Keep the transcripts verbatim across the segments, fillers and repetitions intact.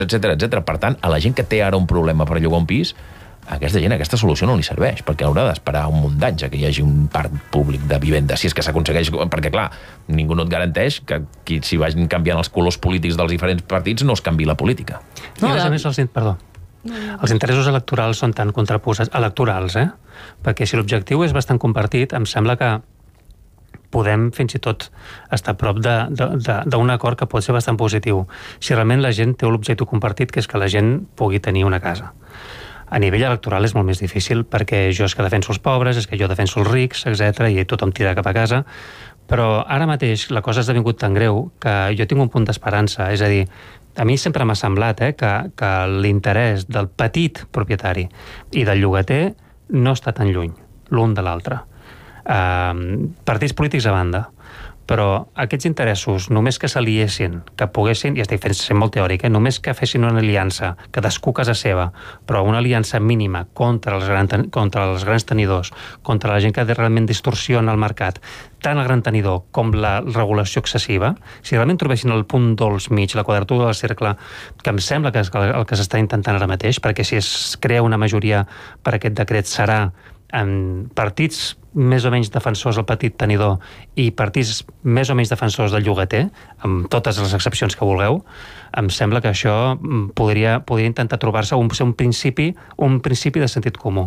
etcètera, etcètera. Per tant, a la gent que té ara un problema per llogar un pis, a aquesta gent aquesta solució no li serveix, perquè haurà d'esperar un munt d'anys que hi hagi un parc públic de vivenda, si és que s'aconsegueix, perquè clar, ningú no et garanteix que si vagin canviant els colors polítics dels diferents partits no es canvi la política. No, I a més a més, els, perdó, els interessos electorals són tan contraposats, electorals, eh? Perquè si l'objectiu és bastant compartit, em sembla que podem fins i tot estar a prop d'un acord que pot ser bastant positiu. Si realment la gent té l'objectiu compartit, que és que la gent pugui tenir una casa. A nivell electoral és molt més difícil, perquè jo és que defenso els pobres, és que jo defenso els rics, etcètera, i tothom tira cap a casa. Però ara mateix la cosa ha esdevingut tan greu que jo tinc un punt d'esperança. És a dir, a mi sempre m'ha semblat eh, que, que l'interès del petit propietari i del llogater no està tan lluny, l'un de l'altre. Uh, partits polítics a banda, però aquests interessos, només que s'aliessin, que poguessin, ja estic fent sent molt teòric, eh? Només que fessin una aliança, cadascú casa seva, però una aliança mínima contra els, gran, contra els grans tenidors, contra la gent que realment distorsiona el mercat, tant el gran tenidor com la regulació excessiva, si realment trobessin el punt dolç mig, la quadratura del cercle, que em sembla que és el que s'està intentant ara mateix, perquè si es crea una majoria per aquest decret serà en partits més o menys defensors del petit tenidor i partits més o menys defensors del llogater, amb totes les excepcions que vulgueu, em sembla que això podria, podria intentar trobar-se un, un principi un principi de sentit comú.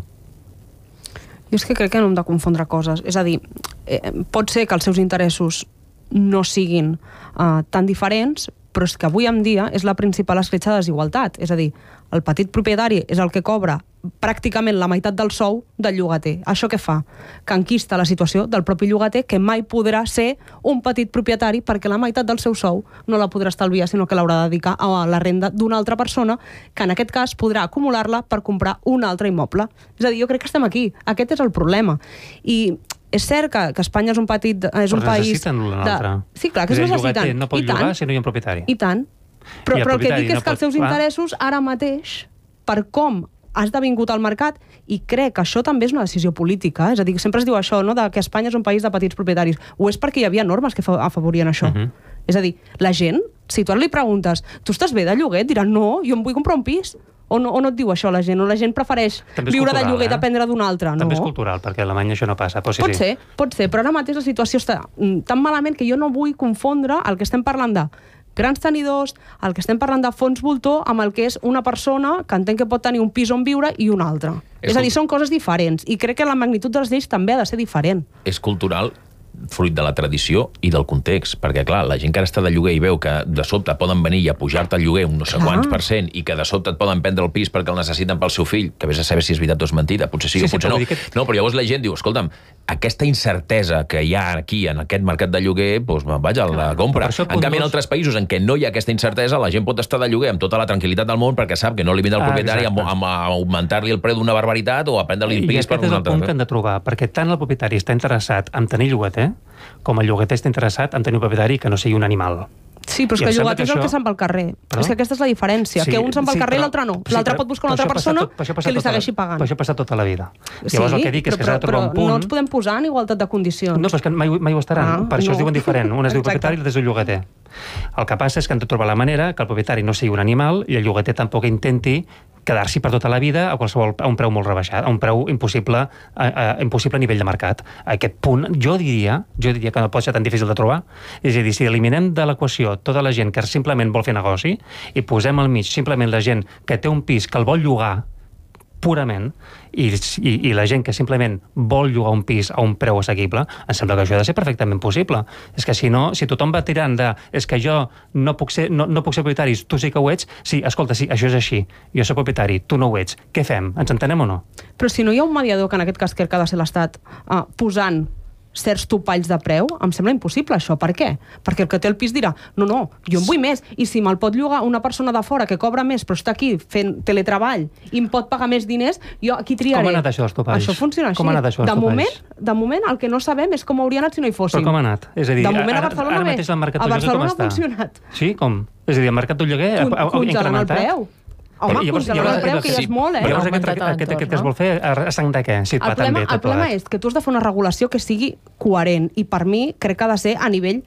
Jo és que crec que no hem de confondre coses. És a dir, eh, pot ser que els seus interessos no siguin eh, tan diferents, però és que avui en dia és la principal escletxa de desigualtat. És a dir, el petit propietari és el que cobra pràcticament la meitat del sou del llogater. Això què fa? Que enquista la situació del propi llogater, que mai podrà ser un petit propietari perquè la meitat del seu sou no la podrà estalviar, sinó que l'haurà de dedicar a la renda d'una altra persona, que en aquest cas podrà acumular-la per comprar un altre immoble. És a dir, jo crec que estem aquí. Aquest és el problema. I és cert que, que Espanya és un petit... És un però país necessiten l'un altre. De... Sí, clar, que es necessiten. El llogater no pot llogar si no hi ha un propietari. I tant. Però, I però el que dic no és que pot... els seus interessos ara mateix, per com ha esdevingut al mercat, i crec que això també és una decisió política, eh? És a dir, sempre es diu això, no?, de que Espanya és un país de petits propietaris. O és perquè hi havia normes que afavorien això. Uh-huh. És a dir, la gent, si tu li preguntes, tu estàs bé de lloguer? Et diran, no, jo em vull comprar un pis. O no, o no et diu això la gent? O la gent prefereix viure cultural, de lloguer i eh? dependre d'un altre? No. També és cultural, perquè a Alemanya això no passa. Però sí, pot sí. ser, pot ser, però ara mateix la situació està tan malament que jo no vull confondre el que estem parlant de grans tenidors, el que estem parlant de fons voltor, amb el que és una persona que entenc que pot tenir un pis on viure i un altre. És, és a dir, són coses diferents, i crec que la magnitud de les lleis també ha de ser diferent. És cultural, fruit de la tradició i del context, perquè clar, la gent que ara està de lloguer i veu que de sobte poden venir i a pujar-te el lloguer un no sé clar. quants per cent i que de sobte et poden prendre el pis perquè el necessiten pel seu fill, que vés a saber si és veritat o és mentida, potser sí, sí o potser sí, no. Que... No, però llavors la gent diu, escolta'm, aquesta incertesa que hi ha aquí en aquest mercat de lloguer, doncs vaja, la compra. En canvi, en altres països en què no hi ha aquesta incertesa, la gent pot estar de lloguer amb tota la tranquil·litat del món perquè sap que no li vindrà el propietari amb, amb augmentar-li el preu d'una barbaritat o a prendre-li el pis per un altre. I aquest és el punt que hem de trobar, perquè tant el propietari està interessat en tenir llogater, com el llogater està interessat en tenir un propietari que no sigui un animal. Sí, però és que el llogater és el que se'n va al carrer. Però? És que aquesta és la diferència, sí, que un se'n va al carrer i l'altre no. L'altre pot buscar una altra persona que li segueixi pagant. Però això passa tota la vida. Sí, Llavors, el que dic és que s'ha de trobar un punt... no ens podem posar en igualtat de condicions. No, però és que mai, mai ho estaran. Per això es diuen diferent. Un es diu propietari i l'altre es diu llogater. El que passa és que han de trobar la manera que el propietari no sigui un animal i el llogater tampoc intenti quedar-s'hi per tota la vida a qualsevol a un preu molt rebaixat, a un preu impossible a, a, impossible a nivell de mercat. A aquest punt, jo diria, jo diria que no pot ser tan difícil de trobar, és a dir, si eliminem de l'equació tota la gent que simplement vol fer negoci i posem al mig simplement la gent que té un pis que el vol llogar purament, i, i, i la gent que simplement vol llogar un pis a un preu assequible, em sembla que això ha de ser perfectament possible. És que si no, si tothom va tirant de és que jo no puc ser, no, no puc ser propietari, tu sí que ho ets, sí, escolta, sí, això és així, jo soc propietari, tu no ho ets, què fem? Ens entenem o no? Però si no hi ha un mediador, que en aquest cas crec que ha de ser l'Estat, uh, posant certs topalls de preu, em sembla impossible això. Per què? Perquè el que té el pis dirà, no, no, jo en vull més, i si me'l pot llogar una persona de fora que cobra més però està aquí fent teletreball i em pot pagar més diners, jo aquí triaré. Com ha anat això dels topalls? Això funciona així. Com ha anat això dels de topalls? Moment, de moment el que no sabem és com hauria anat si no hi fossin. Però com ha anat? És a dir, de moment a ara, Barcelona ara bé. mateix el mercat a del lloguer com Barcelona està? ha funcionat. Sí, com? És a dir, el mercat del lloguer ha, ha, ha incrementat? El preu. Home, congelant el preu, que ja és molt, eh? Llavors aquest, aquest, aquest que es vol fer a sang de què? Si et va tan bé tot el problema és que tu has de fer una regulació que sigui coherent, i per mi crec que ha de ser a nivell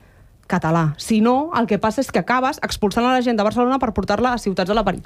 català. Si no, el que passa és que acabes expulsant a la gent de Barcelona per portar-la a ciutats de la,